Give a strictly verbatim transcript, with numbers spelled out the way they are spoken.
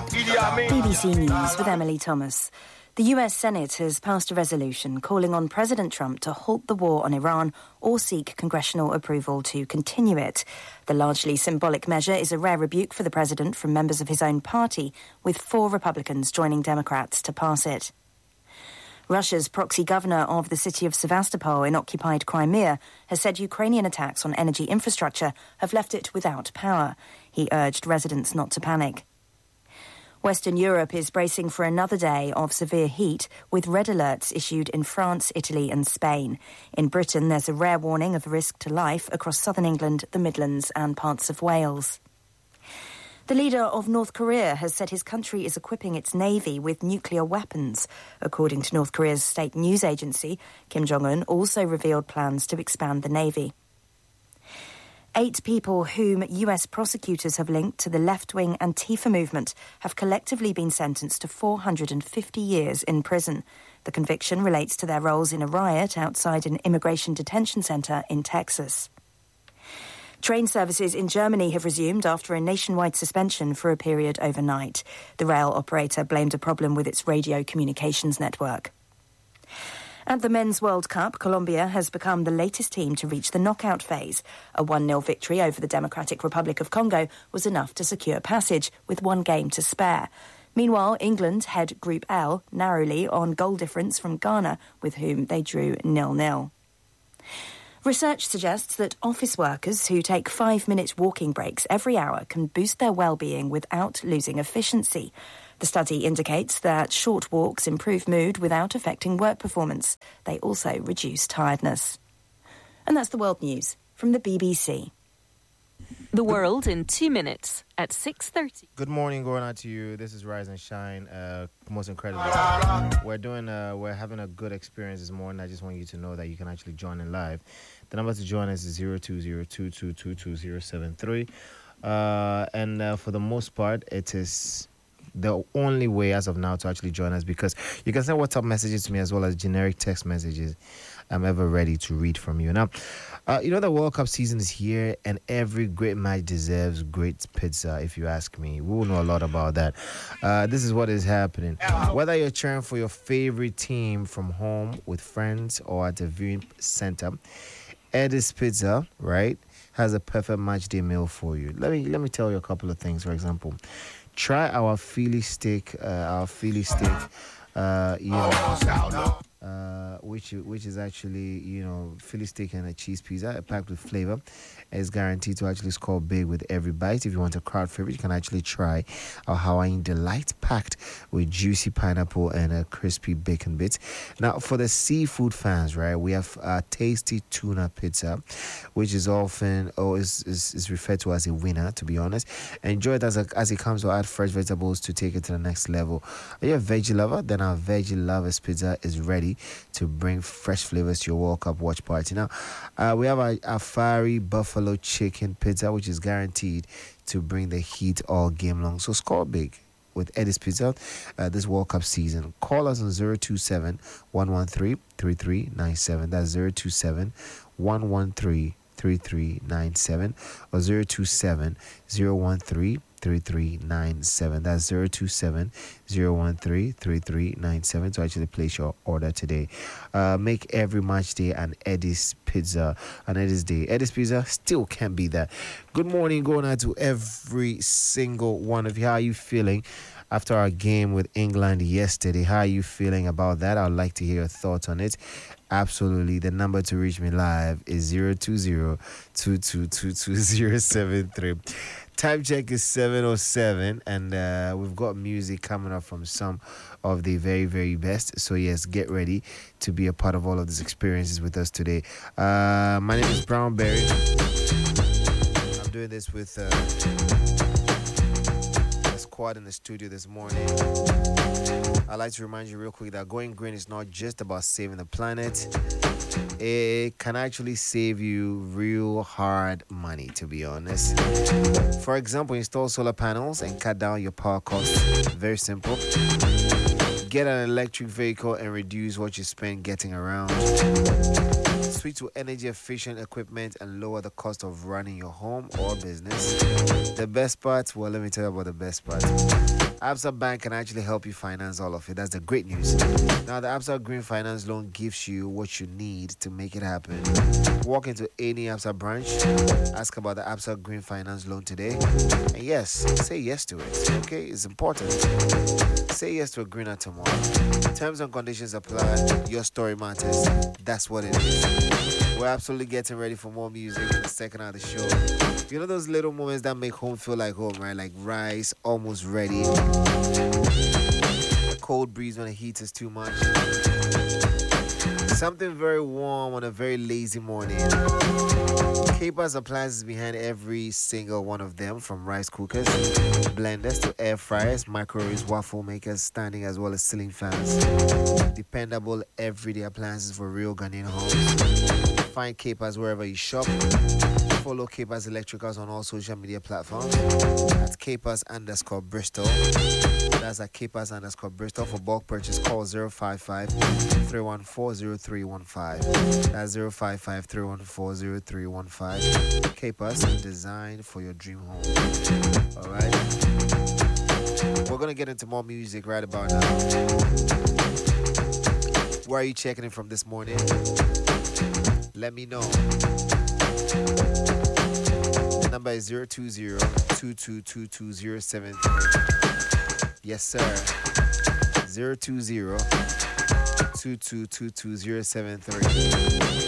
B B C News with Emily Thomas. The U S Senate has passed a resolution calling on President Trump to halt the war on Iran or seek congressional approval to continue it. The largely symbolic measure is a rare rebuke for the president from members of his own party, with four Republicans joining Democrats to pass it. Russia's proxy governor of the city of Sevastopol in occupied Crimea has said Ukrainian attacks on energy infrastructure have left it without power. He urged residents not to panic. Western Europe is bracing for another day of severe heat, with red alerts issued in France, Italy and Spain. In Britain, there's a rare warning of risk to life across southern England, the Midlands and parts of Wales. The leader of North Korea has said his country is equipping its navy with nuclear weapons. According to North Korea's state news agency, Kim Jong-un also revealed plans to expand the navy. Eight people whom U S prosecutors have linked to the left-wing Antifa movement have collectively been sentenced to four hundred fifty years in prison. The conviction relates to their roles in a riot outside an immigration detention centre in Texas. Train services in Germany have resumed after a nationwide suspension for a period overnight. The rail operator blamed a problem with its radio communications network. At the Men's World Cup, Colombia has become the latest team to reach the knockout phase. A one nil victory over the Democratic Republic of Congo was enough to secure passage, with one game to spare. Meanwhile, England head Group L narrowly on goal difference from Ghana, with whom they drew nil nil. Research suggests that office workers who take five-minute walking breaks every hour can boost their well-being without losing efficiency. The study indicates that short walks improve mood without affecting work performance. They also reduce tiredness. And that's the world news from the B B C. The world in two minutes at six thirty. Good morning, going out to you. This is Rise and Shine. Uh, most incredible. We're doing. Uh, we're having a good experience this morning. I just want you to know that you can actually join in live. The number to join us is zero two zero two two two two zero seven three, uh, and uh, for the most part, it is the only way as of now to actually join us, because you can send WhatsApp messages to me as well as generic text messages. I'm ever ready to read from you. Now, uh, you know, the World Cup season is here, and every great match deserves great pizza, if you ask me. We will know a lot about that. Uh, this is what is happening. Whether you're cheering for your favorite team from home with friends or at a viewing center, Eddie's Pizza, right, has a perfect match day meal for you. Let me let me tell you a couple of things. For example, try our Philly steak, uh, our Philly steak, uh, you know, uh, which which is actually, you know, Philly steak and a cheese pizza packed with flavor. It's guaranteed to actually score big with every bite. If you want a crowd favorite, you can actually try our Hawaiian Delight packed with juicy pineapple and a crispy bacon bits. Now, for the seafood fans, right, we have a tasty tuna pizza, which is often or is, is, is referred to as a winner, to be honest. Enjoy it as, a, as it comes to add fresh vegetables to take it to the next level. Are you a veggie lover? Then our Veggie Lovers Pizza is ready to bring fresh flavors to your World Cup watch party. Now, uh, we have a Afari Buffalo Chicken Pizza, which is guaranteed to bring the heat all game long. So score big with Eddie's Pizza uh, this World Cup season. Call us on zero two seven, one one three, three three nine seven. That's zero two seven, one one three, three three nine seven or zero two seven, zero one three, three three nine seven. That's zero two seven, zero one three, three three nine seven to actually place your order today. Uh, make every match day an Eddie's Pizza, an Eddie's Day. Eddie's Pizza still can't be that. Good morning, going out to every single one of you. How are you feeling after our game with England yesterday? How are you feeling about that? I'd like to hear your thoughts on it. Absolutely. The number to reach me live is zero two zero, two two two two zero seven three. Time check is seven oh seven, and uh, we've got music coming up from some of the very, very best. So, yes, get ready to be a part of all of these experiences with us today. Uh, my name is Brown Berry. I'm doing this with uh, a squad in the studio this morning. I'd like to remind you real quick that going green is not just about saving the planet. It can actually save you real hard money, to be honest. For example, install solar panels and cut down your power costs. Very simple. Get an electric vehicle and reduce what you spend getting around. Switch to energy efficient equipment and lower the cost of running your home or business. The best part, well, let me tell you about the best part. Absa Bank can actually help you finance all of it. That's the great news. Now, the Absa Green Finance Loan gives you what you need to make it happen. Walk into any Absa branch, ask about the Absa Green Finance Loan today, and yes, say yes to it. Okay, it's important. Say yes to a greener tomorrow. Terms and conditions apply. Your story matters. That's what it is. We're absolutely getting ready for more music in the second half of the show. You know those little moments that make home feel like home, right? Like rice almost ready. A cold breeze when the heat is too much. Something very warm on a very lazy morning. Capers appliances behind every single one of them, from rice cookers, blenders to air fryers, microwaves, waffle makers, standing as well as ceiling fans. Dependable everyday appliances for real Ghanaian homes. Find Capers wherever you shop. Follow Capers Electricals on all social media platforms at Capers underscore Bristol. That's at Capers underscore Bristol. For bulk purchase, call zero five five, three one four, zero three one five. That's zero five five, three one four, zero three one five. Capers, designed for your dream home. Alright? We're going to get into more music right about now. Where are you checking in from this morning? Let me know. The number is zero two zero, two two two two zero seven three. Yes, sir. zero two zero, two two two two zero seven three.